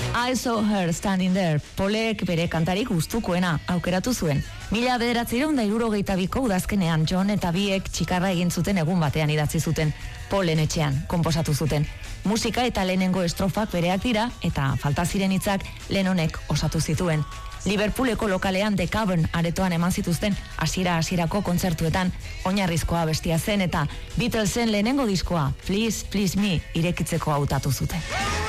I saw her standing there. Polek bere kantarik gustukoena aukeratu zuen. 1962ko udazkenean John eta biek txikarra egin zuten egun batean idatzi zuten. Polen etxean konposatu zuten. Musika eta lehenengo estrofak bereak dira eta falta ziren hitzak Lennonek osatu zituen. Liverpooleko lokalean The Cavern aretoan eman zituzten hasierako kontzertuetan oinarrizkoa bestia zen eta Beatlesen lehenengo diskoa Please Please Me irekitzeko hautatu zuten.